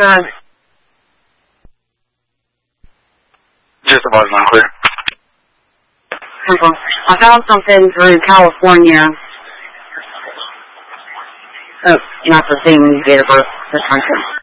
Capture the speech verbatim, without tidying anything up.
God. Just about as unclear. Simple. I found something through California. Oh, not the same date of birth, this country.